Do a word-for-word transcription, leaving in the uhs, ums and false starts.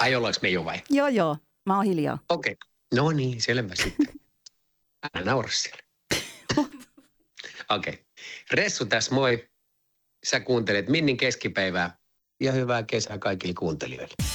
Ai ollaanko me jo vai? Joo, joo. Mä oon hiljaa. Okei. Okay. No niin, selvä sitten. Älä naura siellä. Okei. Okay. Ressu tässä moi. Sä kuuntelet Minnin keskipäivää ja hyvää kesää kaikille kuuntelijoille.